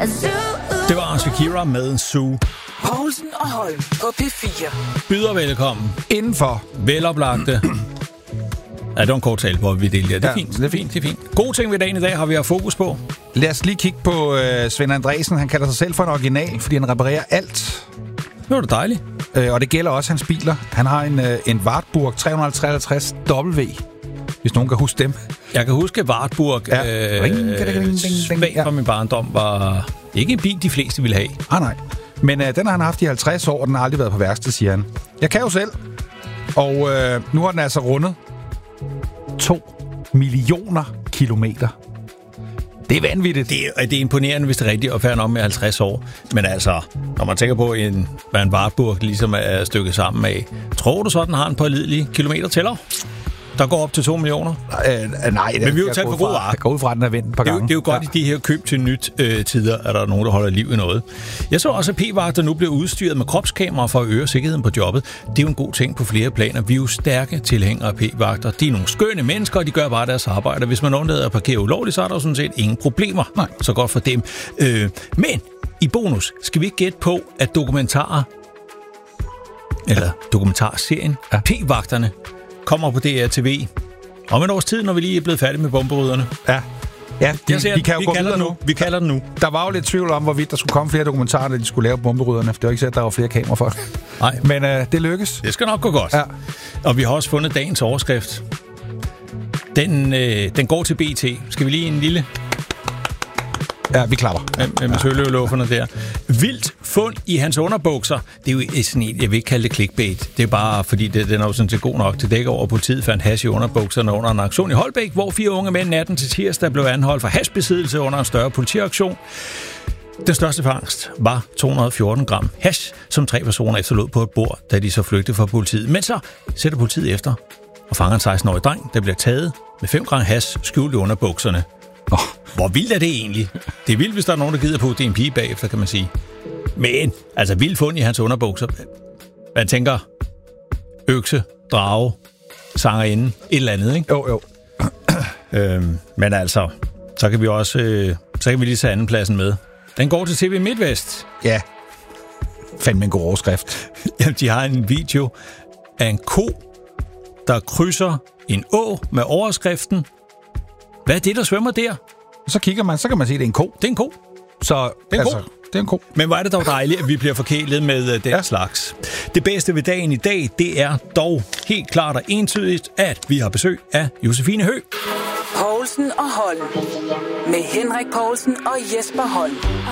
Det var Shakira med Zoo. Poulsen og Holm på P4. Byder velkommen. Indenfor. Veloplagte. Ja, det var en kort tale, hvor vi deler. Det er fint. Det er fint. Det er fint. Gode ting ved dagen i dag har vi haft fokus på. Lad os lige kigge på Svend Andresen. Han kalder sig selv for en original, fordi han reparerer alt. Det var da dejligt. Og det gælder også hans biler. Han har en Wartburg 353 W, hvis nogen kan huske dem. Jeg kan huske, at Wartburg svag fra min barndom var ikke en bil, de fleste ville have. Nej. Men den har han haft i 50 år, og den har aldrig været på værksted, siger han. Jeg kan jo selv. Og nu har den altså rundet 2 millioner kilometer. Det er vanvittigt. Det er imponerende, hvis det er rigtigt, at færre om med 50 år. Men altså, når man tænker på, hvad en Wartburg ligesom er stykket sammen af, tror du så, den har en pålidelig kilometertæller, der går op til 2 millioner? Nej, men vi er jo talt for god varer. Jeg går ud fra, at den er vendt et par gange. Det er jo godt i de her køb til nyt tider, at der er nogen, der holder liv i noget. Jeg så også, at p-vagter nu bliver udstyret med kropskameraer for at øge sikkerheden på jobbet. Det er jo en god ting på flere planer. Vi er jo stærke tilhængere af p-vagter. De er nogle skønne mennesker, og de gør bare deres arbejde. Hvis man undlader at parkere ulovligt, så er der jo sådan set ingen problemer. Nej. Så godt for dem. Men i bonus skal vi ikke gætte på, at dokumentarserien P-vagterne kommer på DR-TV om et års tid, når vi lige er blevet færdige med bomberydderne. Ja, vi kalder den nu. Der var jo lidt tvivl om, hvorvidt der skulle komme flere dokumentarer, når de skulle lave bomberydderne. Det var ikke så, at der var flere kameraer for. Nej. Men det lykkes. Det skal nok gå godt. Ja. Og vi har også fundet dagens overskrift. Den går til BT. Skal vi lige en lille... Ja, vi klapper. Med tølløvelufferne der. Vildt fund i hans underbukser. Det er jo sådan en, jeg vil ikke kalde det clickbait. Det er bare, fordi den er jo sådan set god nok til dække over. Politiet fandt hash i underbukserne under en aktion i Holbæk, hvor 4 unge mænd natten til tirsdag blev anholdt for hashbesiddelse under en større politiaktion. Den største fangst var 214 gram hash, som 3 personer efterlod på et bord, da de så flygtede fra politiet. Men så sætter politiet efter og fanger en 16-årig dreng, der bliver taget med 5 gram hash skjult i underbukserne. Hvor vildt er det egentlig? Det er vildt, hvis der er nogen, der gider på, det er en pige bagefter, kan man sige. Men, altså vildt fund i hans underbukser. Man tænker, økse, drage, sangerinde, et eller andet, ikke? Jo. Men altså, så kan vi også, så kan vi lige tage andenpladsen med. Den går til TV MidtVest. Ja, fandme en god overskrift. Jamen, de har en video af en ko, der krydser en å med overskriften. Hvad er det, der svømmer der? Så kigger man, så kan man se, at det er en ko. Det er en ko. Så det er en ko. Det er en ko. Men hvor er det dog dejligt, at vi bliver forkælet med den slags. Det bedste ved dagen i dag, det er dog helt klart og entydigt, at vi har besøg af Josefine Høgh. Poulsen og Holm. Med Henrik Poulsen og Jesper Holm.